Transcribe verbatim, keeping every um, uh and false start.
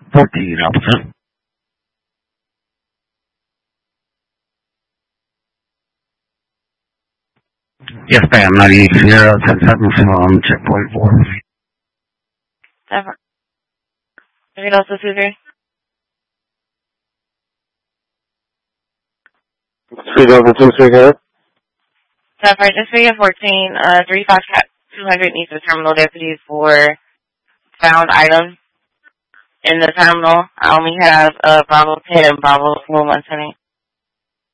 fourteen, officer. Yes, ma'am, ninety-eight Sierra, ten seven seven, checkpoint four. Ever. Anything else this evening? three thousand two, six hundred. San Francisco fourteen, uh, thirty-five two hundred needs a terminal deputy for found items in the terminal. I only have uh, Bravo ten and Bravo one ten eight.